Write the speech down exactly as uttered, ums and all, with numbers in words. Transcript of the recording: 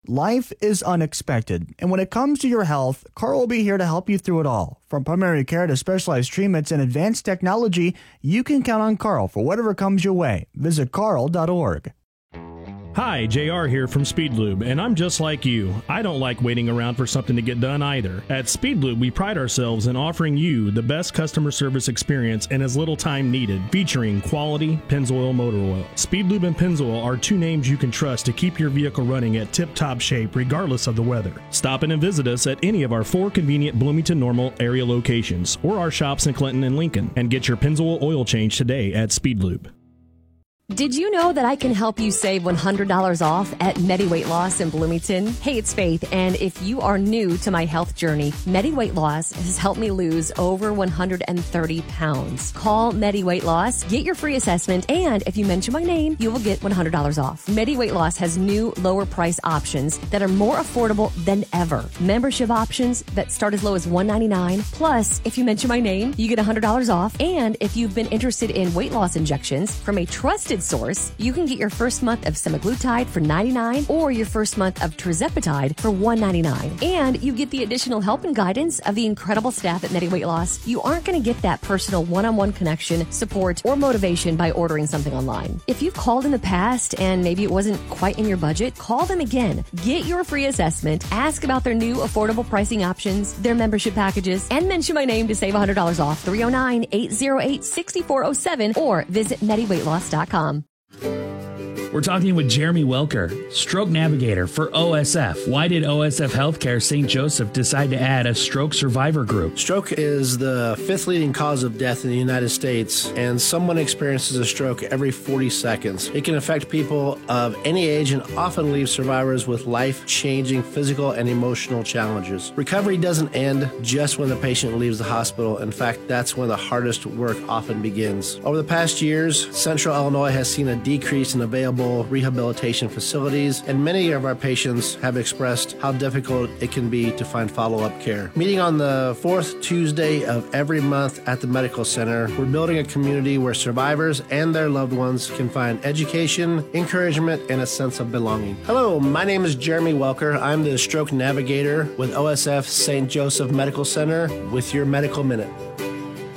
Life is unexpected, and when it comes to your health, Carl will be here to help you through it all. From primary care to specialized treatments and advanced technology, you can count on Carl for whatever comes your way. Visit carl dot org. Hi, J R here from Speedlube, and I'm just like you. I don't like waiting around for something to get done either. At Speedlube, we pride ourselves in offering you the best customer service experience in as little time needed, featuring quality Pennzoil motor oil. Speedlube and Pennzoil are two names you can trust to keep your vehicle running at tip-top shape regardless of the weather. Stop in and visit us at any of our four convenient Bloomington Normal area locations or our shops in Clinton and Lincoln, and get your Pennzoil oil change today at Speedlube. Did you know that I can help you save one hundred dollars off at Medi Weight Loss in Bloomington? Hey, it's Faith, and if you are new to my health journey, Medi Weight Loss has helped me lose over one hundred thirty pounds. Call Medi Weight Loss, get your free assessment, and if you mention my name, you will get one hundred dollars off. Medi Weight Loss has new lower price options that are more affordable than ever. Membership options that start as low as one hundred ninety-nine dollars. Plus, if you mention my name, you get one hundred dollars off. And if you've been interested in weight loss injections from a trusted source, you can get your first month of semaglutide for ninety-nine dollars or your first month of tirzepatide for one hundred ninety-nine dollars. And you get the additional help and guidance of the incredible staff at Medi Weight Loss. You aren't going to get that personal one-on-one connection, support, or motivation by ordering something online. If you've called in the past and maybe it wasn't quite in your budget, call them again. Get your free assessment, ask about their new affordable pricing options, their membership packages, and mention my name to save one hundred dollars off. three oh nine, eight oh eight, six four oh seven or visit medi weight loss dot com. We're talking with Jeremy Welker, stroke navigator for O S F. Why did O S F Healthcare Saint Joseph decide to add a stroke survivor group? Stroke is the fifth leading cause of death in the United States, and someone experiences a stroke every forty seconds. It can affect people of any age and often leave survivors with life-changing physical and emotional challenges. Recovery doesn't end just when the patient leaves the hospital. In fact, that's when the hardest work often begins. Over the past years, Central Illinois has seen a decrease in available rehabilitation facilities, and many of our patients have expressed how difficult it can be to find follow-up care. Meeting on the fourth Tuesday of every month at the Medical Center, we're building a community where survivors and their loved ones can find education, encouragement, and a sense of belonging. Hello, my name is Jeremy Welker. I'm the stroke navigator with O S F Saint Joseph Medical Center with your Medical Minute.